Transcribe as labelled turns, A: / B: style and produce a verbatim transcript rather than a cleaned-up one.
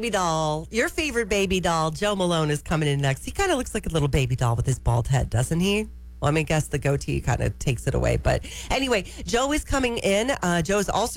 A: baby doll, your favorite baby doll, Joe Malone, is coming in next. He kind of looks like a little baby doll with his bald head, doesn't he? Well, I mean, I guess the goatee kind of takes it away. But anyway, Joe is coming in. Uh, Joe is also